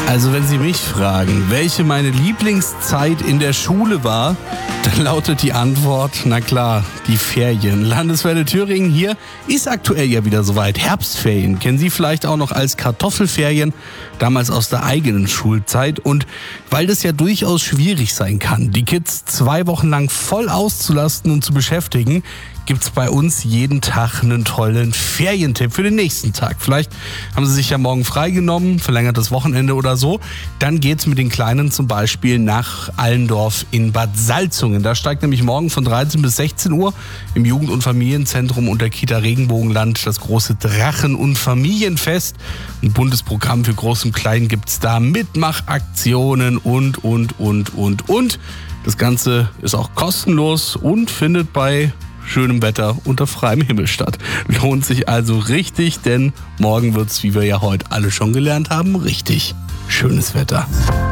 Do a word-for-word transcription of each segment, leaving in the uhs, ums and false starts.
Also wenn Sie mich fragen, welche meine Lieblingszeit in der Schule war, dann lautet die Antwort, na klar, die Ferien. Landeswelle Thüringen hier ist aktuell ja wieder soweit. Herbstferien kennen Sie vielleicht auch noch als Kartoffelferien, damals aus der eigenen Schulzeit. Und weil das ja durchaus schwierig sein kann, die Kids zwei Wochen lang voll auszulasten und zu beschäftigen, gibt's bei uns jeden Tag einen tollen Ferientipp für den nächsten Tag. Vielleicht haben Sie sich ja morgen freigenommen, verlängertes Wochenende oder so. Dann geht's mit den Kleinen zum Beispiel nach Allendorf in Bad Salzungen. Da steigt nämlich morgen von dreizehn bis sechzehn Uhr im Jugend- und Familienzentrum unter Kita Regenbogenland das große Drachen- und Familienfest. Ein buntes Programm für Groß und Klein gibt's da, Mitmachaktionen und, und, und, und, und. Das Ganze ist auch kostenlos und findet bei schönem Wetter unter freiem Himmel statt. Lohnt sich also richtig, denn morgen wird's, wie wir ja heute alle schon gelernt haben, richtig schönes Wetter.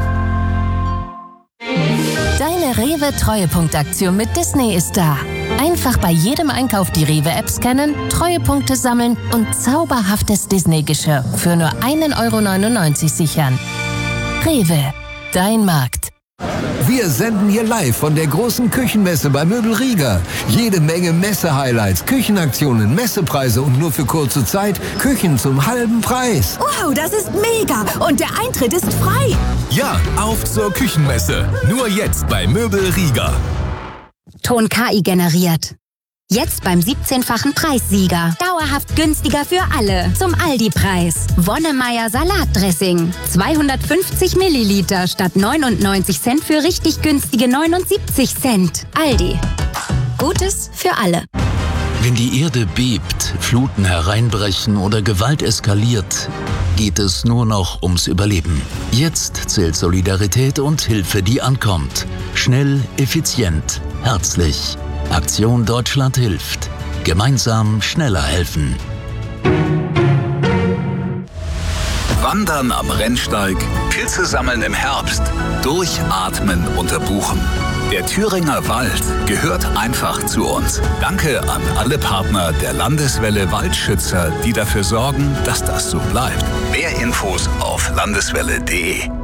Deine Rewe-Treuepunktaktion mit Disney ist da. Einfach bei jedem Einkauf die Rewe-App scannen, Treuepunkte sammeln und zauberhaftes Disney-Geschirr für nur ein Euro neunundneunzig sichern. Rewe, dein Markt. Wir senden hier live von der großen Küchenmesse bei Möbel Rieger. Jede Menge Messe-Highlights, Küchenaktionen, Messepreise und nur für kurze Zeit Küchen zum halben Preis. Wow, das ist mega! Und der Eintritt ist frei! Ja, auf zur Küchenmesse. Nur jetzt bei Möbel Rieger. Ton K I generiert. Jetzt beim siebzehnfachen Preissieger. Dauerhaft günstiger für alle. Zum Aldi-Preis. Wonnemeyer Salatdressing. zweihundertfünfzig Milliliter statt neunundneunzig Cent für richtig günstige neunundsiebzig Cent. Aldi. Gutes für alle. Wenn die Erde bebt, Fluten hereinbrechen oder Gewalt eskaliert, geht es nur noch ums Überleben. Jetzt zählt Solidarität und Hilfe, die ankommt. Schnell, effizient, herzlich. Aktion Deutschland hilft. Gemeinsam schneller helfen. Wandern am Rennsteig, Pilze sammeln im Herbst, durchatmen unter Buchen. Der Thüringer Wald gehört einfach zu uns. Danke an alle Partner der Landeswelle Waldschützer, die dafür sorgen, dass das so bleibt. Mehr Infos auf landeswelle punkt de.